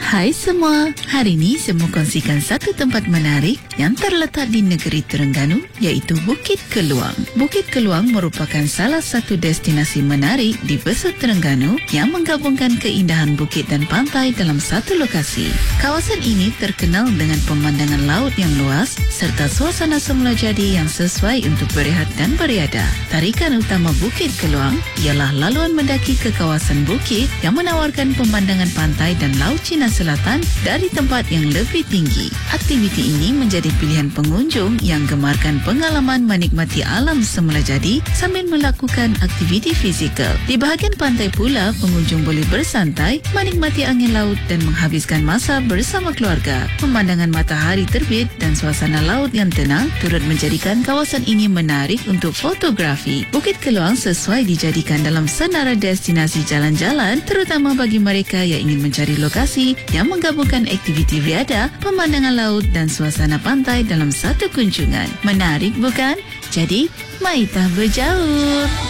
Hai semua, hari ini saya mau kongsikan satu tempat menarik yang terletak di negeri Terengganu, iaitu Bukit Keluang. Bukit Keluang merupakan salah satu destinasi menarik di Besut Terengganu yang menggabungkan keindahan bukit dan pantai dalam satu lokasi. Kawasan ini terkenal dengan pemandangan laut yang luas serta suasana semula jadi yang sesuai untuk berehat dan beriadah. Tarikan utama Bukit Keluang ialah laluan mendaki ke kawasan bukit yang menawarkan pemandangan pantai dan laut Cina Selatan dari tempat yang lebih tinggi. Aktiviti ini menjadi pilihan pengunjung yang gemarkan pengalaman menikmati alam semula jadi sambil melakukan aktiviti fizikal. Di bahagian pantai pula, pengunjung boleh bersantai, menikmati angin laut dan menghabiskan masa bersama keluarga. Pemandangan matahari terbit dan suasana laut yang tenang turut menjadikan kawasan ini menarik untuk fotografi. Bukit Keluang sesuai dijadikan dalam senarai destinasi jalan-jalan, terutama bagi mereka yang ingin mencari lokasi yang menggabungkan aktiviti riadah, pemandangan laut dan suasana pantai dalam satu kunjungan. Menarik bukan? Jadi, mari tak berjauh.